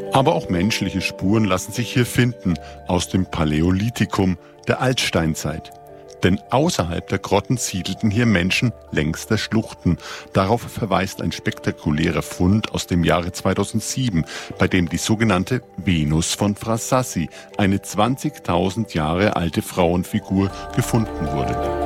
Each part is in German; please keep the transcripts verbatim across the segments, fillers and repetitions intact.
Aber auch menschliche Spuren lassen sich hier finden, aus dem Paläolithikum, der Altsteinzeit. Denn außerhalb der Grotten siedelten hier Menschen längs der Schluchten. Darauf verweist ein spektakulärer Fund aus dem Jahre zweitausendsieben, bei dem die sogenannte Venus von Frassassi, eine zwanzigtausend Jahre alte Frauenfigur, gefunden wurde.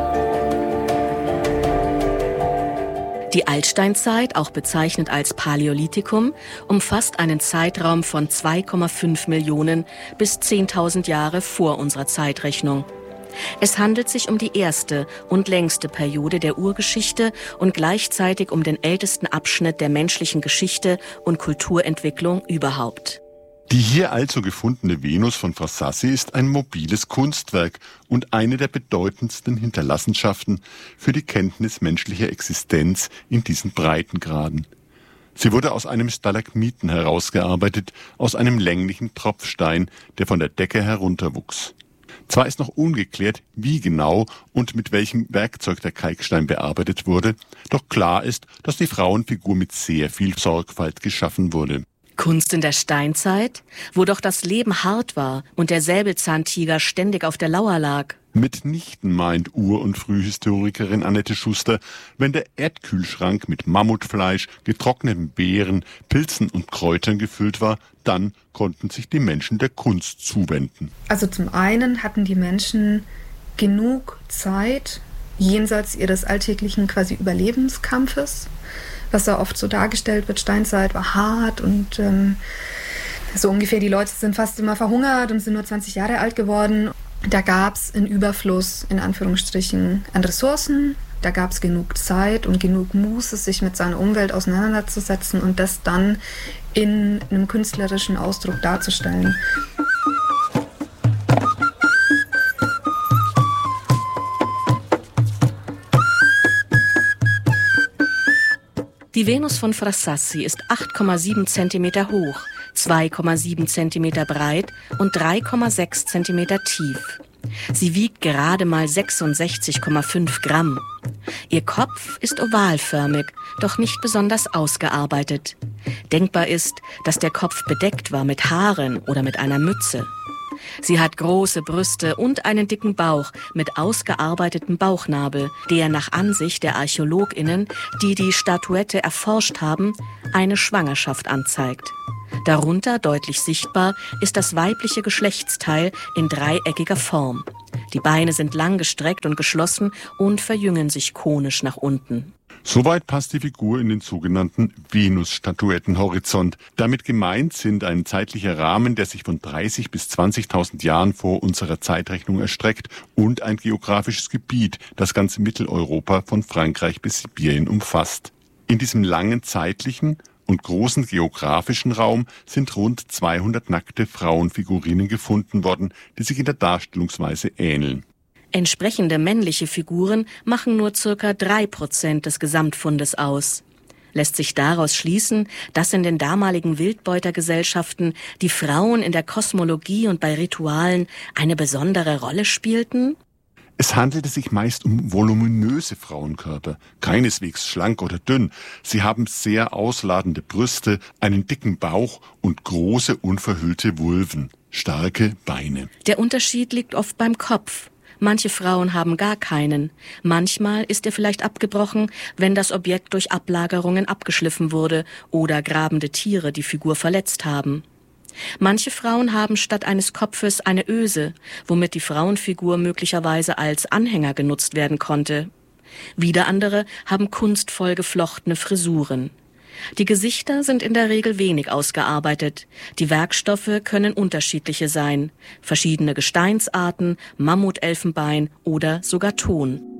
Die Altsteinzeit, auch bezeichnet als Paläolithikum, umfasst einen Zeitraum von zwei Komma fünf Millionen bis zehntausend Jahre vor unserer Zeitrechnung. Es handelt sich um die erste und längste Periode der Urgeschichte und gleichzeitig um den ältesten Abschnitt der menschlichen Geschichte und Kulturentwicklung überhaupt. Die hier also gefundene Venus von Frassassi ist ein mobiles Kunstwerk und eine der bedeutendsten Hinterlassenschaften für die Kenntnis menschlicher Existenz in diesen Breitengraden. Sie wurde aus einem Stalagmiten herausgearbeitet, aus einem länglichen Tropfstein, der von der Decke herunterwuchs. Zwar ist noch ungeklärt, wie genau und mit welchem Werkzeug der Kalkstein bearbeitet wurde, doch klar ist, dass die Frauenfigur mit sehr viel Sorgfalt geschaffen wurde. Kunst in der Steinzeit, wo doch das Leben hart war und der Säbelzahntiger ständig auf der Lauer lag. Mitnichten meint Ur- und Frühhistorikerin Annette Schuster, wenn der Erdkühlschrank mit Mammutfleisch, getrockneten Beeren, Pilzen und Kräutern gefüllt war, dann konnten sich die Menschen der Kunst zuwenden. Also zum einen hatten die Menschen genug Zeit, jenseits ihres alltäglichen quasi Überlebenskampfes, was da oft so dargestellt wird, Steinzeit war hart und ähm, so ungefähr die Leute sind fast immer verhungert und sind nur zwanzig Jahre alt geworden. Da gab es einen Überfluss, in Anführungsstrichen, an Ressourcen. Da gab es genug Zeit und genug Muße, sich mit seiner Umwelt auseinanderzusetzen und das dann in einem künstlerischen Ausdruck darzustellen. Die Venus von Frassassi ist acht Komma sieben Zentimeter hoch, zwei Komma sieben Zentimeter breit und drei Komma sechs Zentimeter tief. Sie wiegt gerade mal sechsundsechzig Komma fünf Gramm. Ihr Kopf ist ovalförmig, doch nicht besonders ausgearbeitet. Denkbar ist, dass der Kopf bedeckt war mit Haaren oder mit einer Mütze. Sie hat große Brüste und einen dicken Bauch mit ausgearbeitetem Bauchnabel, der nach Ansicht der ArchäologInnen, die die Statuette erforscht haben, eine Schwangerschaft anzeigt. Darunter deutlich sichtbar ist das weibliche Geschlechtsteil in dreieckiger Form. Die Beine sind langgestreckt und geschlossen und verjüngen sich konisch nach unten. Soweit passt die Figur in den sogenannten Venus-Statuettenhorizont. Damit gemeint sind ein zeitlicher Rahmen, der sich von dreißig bis zwanzigtausend Jahren vor unserer Zeitrechnung erstreckt und ein geografisches Gebiet, das ganz Mitteleuropa von Frankreich bis Sibirien umfasst. In diesem langen zeitlichen und großen geografischen Raum sind rund zweihundert nackte Frauenfigurinen gefunden worden, die sich in der Darstellungsweise ähneln. Entsprechende männliche Figuren machen nur circa drei Prozent des Gesamtfundes aus. Lässt sich daraus schließen, dass in den damaligen Wildbeutergesellschaften die Frauen in der Kosmologie und bei Ritualen eine besondere Rolle spielten? Es handelte sich meist um voluminöse Frauenkörper, keineswegs schlank oder dünn. Sie haben sehr ausladende Brüste, einen dicken Bauch und große, unverhüllte Vulven, starke Beine. Der Unterschied liegt oft beim Kopf. Manche Frauen haben gar keinen. Manchmal ist er vielleicht abgebrochen, wenn das Objekt durch Ablagerungen abgeschliffen wurde oder grabende Tiere die Figur verletzt haben. Manche Frauen haben statt eines Kopfes eine Öse, womit die Frauenfigur möglicherweise als Anhänger genutzt werden konnte. Wieder andere haben kunstvoll geflochtene Frisuren. Die Gesichter sind in der Regel wenig ausgearbeitet. Die Werkstoffe können unterschiedliche sein. Verschiedene Gesteinsarten, Mammutelfenbein oder sogar Ton.